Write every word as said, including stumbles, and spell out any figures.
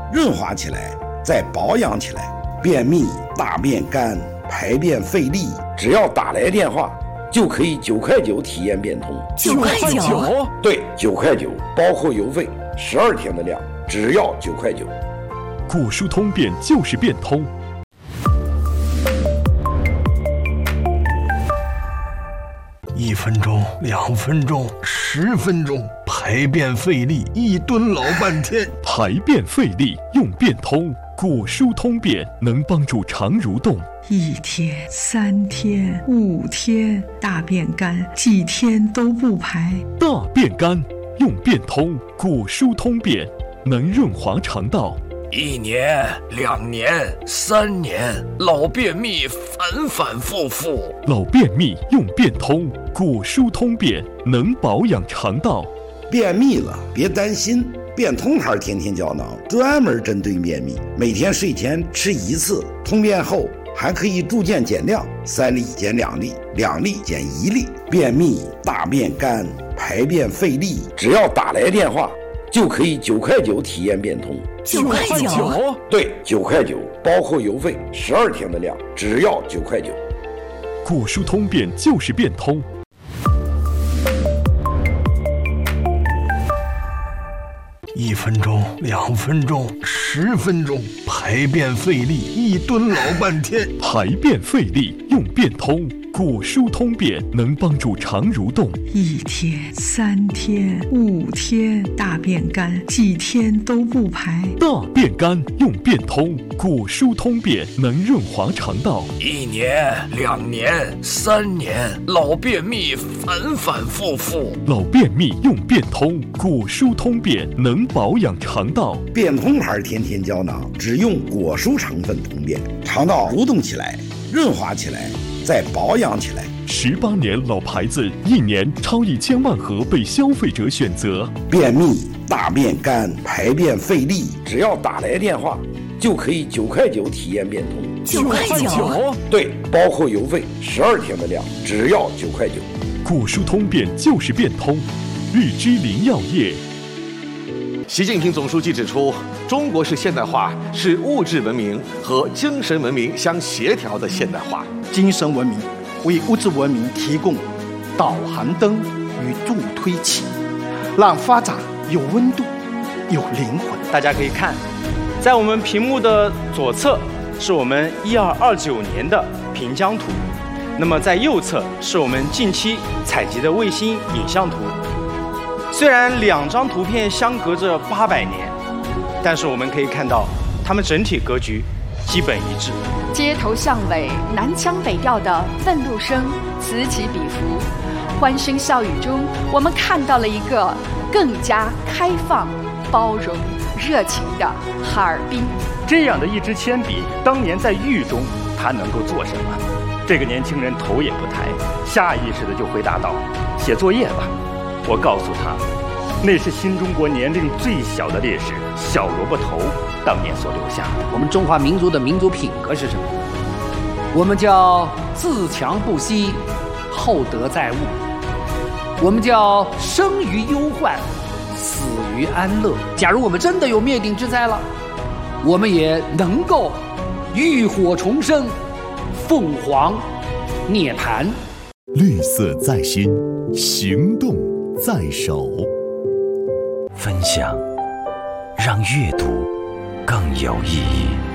润滑起来，再保养起来。便秘、大便干、排便费力，只要打来电话，就可以九块九体验变通。 九块九？ 对，九块九，包括邮费，十二天的量，只要九块九。 果蔬通便就是变通。 一分钟，两分钟，十分钟，排便费力，一蹲老半天。 排便费力用变通，果蔬通便能帮助肠蠕动。 一天、三天、五天，大便干，几天都不排。 大便干用变通，果蔬通便能润滑肠道。 一年、两年、三年，老便秘反反复复。 老便秘用变通，果蔬通便能保养肠道。 便秘了别担心，变通牌天天胶囊专门针对便秘，每天睡前吃一次，通便后还可以逐渐减量，三粒减两粒，两粒减一粒。便秘、大便干、排便费力，只要打来电话，就可以九块九体验变通。 九块九？ 对，九块九，包括邮费，十二天的量，只要九块九。 果蔬通便就是变通。 一分钟，两分钟，十分钟，排便费力，一蹲老半天。 排便费力用变通，果蔬通便能帮助肠蠕动。 一天、三天、五天，大便干，几天都不排。 大便干用变通，果蔬通便能润滑肠道。 一年、两年、三年，老便秘反反复复。 老便秘用变通，果蔬通便能保养肠道。 变通牌天天胶囊只用果蔬成分通便，肠道蠕动起来，润滑起来，再保养起来。 十八年老牌子，一年超一千万盒被消费者选择。 便秘、大便干、排便费力，只要打来电话，就可以九块九体验变通。 九块九？ 对，包括邮费，十二天的量，只要九块九。 果蔬通便就是变通。日之林药业。 习近平总书记指出，中国式现代化是物质文明和精神文明相协调的现代化。 精神文明为物质文明提供导航灯与助推器，让发展有温度、有灵魂。 大家可以看，在我们屏幕的左侧是我们一二二九年的平江图，那么在右侧是我们近期采集的卫星影像图。虽然两张图片相隔着八百年，但是我们可以看到，它们整体格局基本一致。 街头巷尾南腔北调的愤怒声此起彼伏，欢声笑语中，我们看到了一个更加开放、包容、热情的哈尔滨。 这样的一支铅笔，当年在狱中，它能够做什么？这个年轻人头也不抬，下意识的就回答道：“写作业吧。”我告诉他，那是新中国年龄最小的烈士小萝卜头当年所留下的。 我们中华民族的民族品格是什么？我们叫自强不息，厚德载物；我们叫生于忧患，死于安乐。假如我们真的有灭顶之灾了，我们也能够浴火重生，凤凰涅槃。 绿色在心，行动在手。 分享，让阅读更有意义。